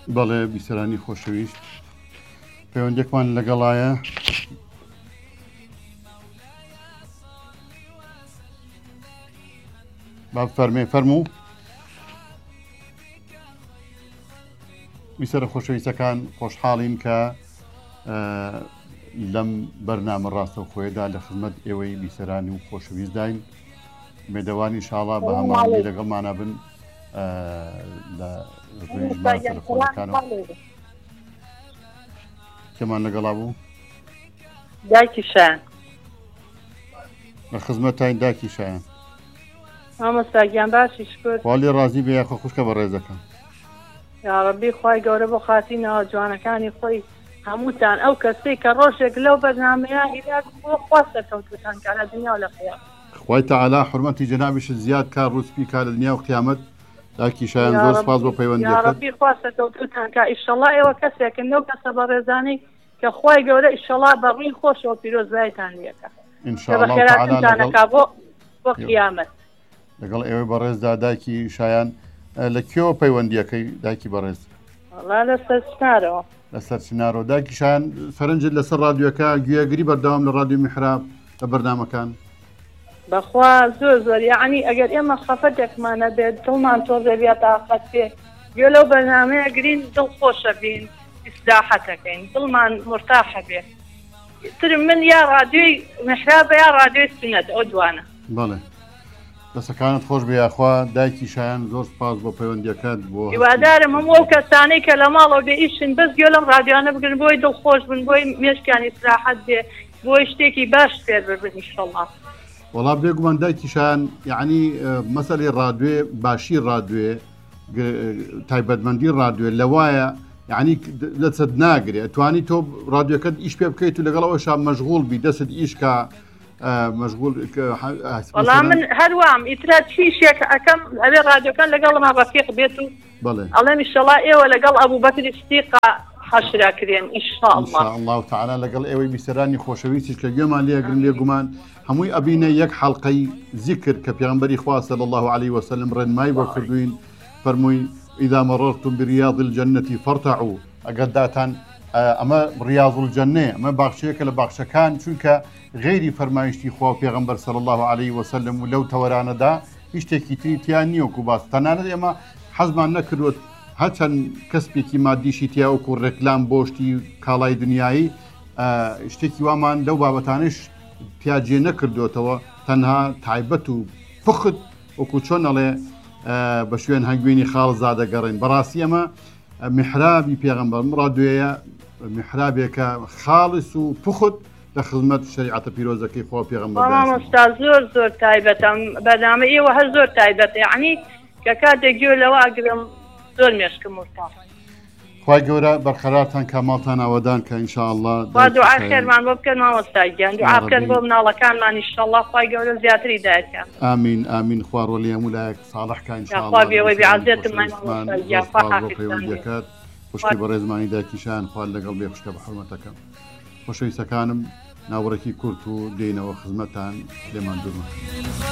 بەڵێ بیسەرانی خۆشەویست پەیوەندێکمان لەگەڵایە با فەرموو بیسەرە خۆشەویستەکان خۆشحاڵین کە لەم بەرنامە ڕاستەوخۆیەدا لە خزمەت ئێوەی بیسەرانی و خۆشەویست داین مێدەوانی ئینشاڵڵا بە هەمانی لەگەڵمانە بن لە ڕێژمە تەلەفۆنەکانەوە کێمان لەگەڵا بوو دایکی شایان لە خزمەت تاین داکی شایان مامۆستاگیان باشی شکر وا لێ ڕازی بێ یاخۆ خوشکە بە ڕێزەکەم یا ڕەبی خوای گەورە بۆ خاتینەوە جوانەکانی خۆی هەمووتان ئەو کەسەی کە ڕۆژێک لەو بەرنامەیە هیدات بۆ خواستە کەوتوتان کە لە دنیا و لە قیامەت خوای تەعالا حورمەتی جەنابیش زیاد کار ڕوسپی کار لە دنیا و قیامەت داکی شایان زۆر سپاس بۆ پەیوەندیەکەت یا ڕەبی خواستە کەوتوتان کە ئیشەڵڵا ئێوە کەسێکن لەو کەسە بەڕێزانەی کە خوای گەورە ئیشەڵڵا بەڕووی خۆشەوە پیرۆزبایتان لێکە ئینشاءالله تەعالا بۆ قیامەت لەگەڵ ئێوەی بەڕێزدا داکی شایان لە کێوە پەیوەندیەکەی داکی بەڕێز وەڵا لەسەر چنارەوە لەسەر چنارەوە داکی شایان فەرنجت لەسەر ڕادیۆکە گوێگری بەردەوام لە ڕادیۆ میحراب لە بەرنامەکان بەخوا زۆر یعنی ئەگەر ئێمە خەفەتێکمانە بێت دڵمان تۆزە بێت تاقەت پێ گوێ لەو بەرنامەیە گرین دڵخۆشە بین ئیسلاحەتەکەین دڵمان مرتاحە بێت تر من یا ڕادیۆی میحرابە یا ڕادیۆی سنەت ئەو دوانە بەڵێ دەسەکانت خۆش بێ یاخوا دایکی شایان زۆر سپاس بۆ پەیوەندیەکەت بۆ هیوادارم هەموو ئەو کەسانەی کە لە ماڵەوە بێ ئیشن بەس گوێ لەم ڕادیۆانە بگرن بۆی دڵخۆش بن بۆی مێشکیان ئیسلاحەت بێ بۆی شتێکی باش فێر ببن ئینشەڵڵا وەڵا بێگومان دایکی شایان یعنی مەسەلەی ڕادیۆ باشی ڕادیۆ تایبەتمەندی ڕادیۆ لەوایە یعنی دەست ناگرێت ئەتوانی تۆ ڕادیۆکەت ئیش پێ بکەیت و لەگەڵەوەشا مەشغوڵ بی دەست ئیشکە مەشغوڵ وەڵا من هەروام ئیترا چیشێک ئەەکەم ئەوێ ڕادیۆکان لەگەڵما ڕەفیق بێت و ئەڵێم ئینشەڵڵا ئێوە لەگەڵ ئەبوبەکر سیدیق حەشراکرێن ئینشاءالله تعالا لەگەڵ ئێوەی بیسەرانی خۆشەویستیش کە گوێمان لێگرن لێگومان هەمووی ئەبینە یەک حەڵقەی زیکر کە پێغەمبەری خوا صلی الله عليه وسلم ڕێنمای بۆ کردوین فەرمووی ئیذا مررتم برياض الجنة فارتعوا ئەگەر داتان ئەمە ڕیاض الجنة ئەمە باخچەیەکە لە باخچەکان چونکە غێری فەرمایشتی خوا و پێغەمبەر صلی الله عليه وسلم و لەو تەوەرانەدا هیچ شتێکی تری تیان نییە وەکو باس تەنانەت ئێمە حەزمان نەکردوت هەچەند کەسبێکی مادیشی تیا وەکو ڕێکلام بۆشتی کاڵای دنیایی شتێکی وامان لەو بابەتانش پیاجێ نەکردوێتەوە تەنها تایبەت و پخت وەکو چۆن ئەڵێ بە شوێن هەنگوێنی خاڵ زادەگەڕین بەڕاستی ئەمە میحرابی پێغەمبەر ڕادیۆیە میحرابێکە خاڵس و پخت لە خزمەت شریعەتە پیرۆزەکەی خوا پێغەمبەر مامۆستا زۆر تایبەتە بەرنامە ئێوە هەر زۆر تایبەتە یعنی کە کاتێک گوێ لەوە ئەگرم زۆر مێشکم مرتاح خوای گەورە بەرقەرارتان کە ماڵتان ئاوەدان کە ئینشاءالله وا دوعای خێرمان بۆ بکەن مامۆستاگیان دوعا بکەن بۆ مناڵەکانمان ئینشاءالله خوای گەورە زیاتری دایەکەن ئامین خوارۆلی هەموو لایەک ساڵح کە ئینشاءالله خوا بێوەی بێعەزێتم مامۆستاگیان خوا حافظ خوشکی بەڕێزمانی دایکیشان خوال لەگەڵ بێ خوشکە بە حورمەتەکەم خۆشەویستەکانم ناوەڕێکی کورت و دێنەوە خزمەتان لێمان دوورمە